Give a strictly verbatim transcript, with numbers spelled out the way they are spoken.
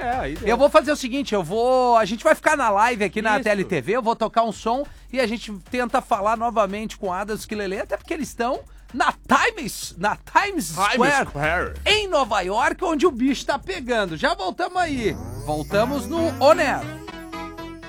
É, aí deu. Eu vou fazer o seguinte, eu vou... A gente vai ficar na live aqui na Isso. T L T V, eu vou tocar um som e a gente tenta falar novamente com Adams Quilelê, até porque eles estão na Times, na Times Square, Times Square. em Nova York, onde o bicho tá pegando. Já voltamos aí. Voltamos no On Air.